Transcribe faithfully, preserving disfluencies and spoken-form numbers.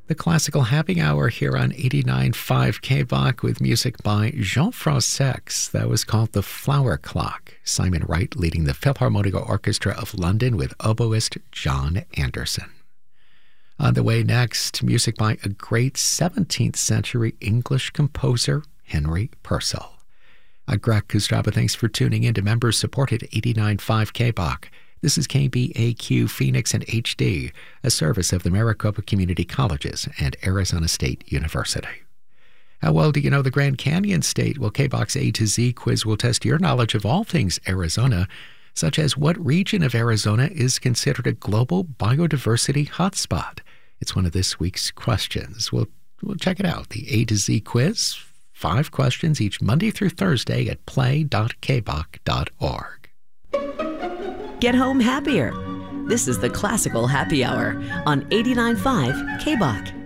The Classical Happy Hour here on eighty-nine point five K B O C with music by Jean-Françaix. That was called The Flower Clock. Simon Wright leading the Philharmonic Orchestra of London with oboist John Anderson. On the way next, music by a great seventeenth century English composer, Henry Purcell. I'm Greg Kustraba. Thanks for tuning in to members-supported eighty-nine point five K B O C. This is K B A Q Phoenix and H D, a service of the Maricopa Community Colleges and Arizona State University. How well do you know the Grand Canyon State? Well, K B O C's A to Z quiz will test your knowledge of all things Arizona, such as what region of Arizona is considered a global biodiversity hotspot. It's one of this week's questions. We'll, we'll check it out. The A to Z quiz, five questions each Monday through Thursday at play dot k b o c dot org. Get home happier. This is the Classical Happy Hour on eighty-nine point five K B O C.